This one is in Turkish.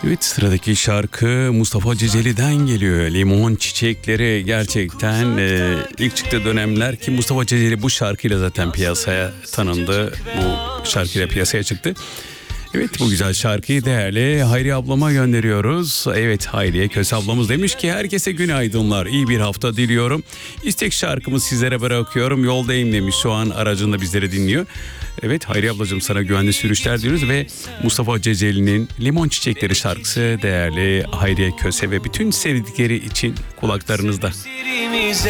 Evet, sıradaki şarkı Mustafa Ceceli'den geliyor. Limon Çiçekleri. Gerçekten ilk çıktığı dönemler ki Mustafa Ceceli bu şarkıyla zaten piyasaya tanındı. Bu şarkıyla piyasaya çıktı. Evet, bu güzel şarkıyı değerli Hayriye ablama gönderiyoruz. Evet, Hayriye Köse ablamız demiş ki herkese günaydınlar, iyi bir hafta diliyorum. İstek şarkımı sizlere bırakıyorum, yoldayım demiş, şu an aracında bizleri dinliyor. Evet Hayriye ablacığım, sana güvenli sürüşler diyoruz ve Mustafa Ceceli'nin Limon Çiçekleri şarkısı değerli Hayriye Köse ve bütün sevdikleri için kulaklarınızda.